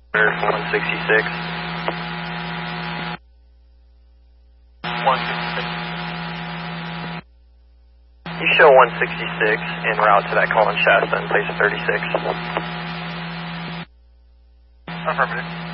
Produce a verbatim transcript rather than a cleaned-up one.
one sixty-six. one sixty-six. You show one sixty-six en route to that call in Shasta in place of thirty-six. Affirmative.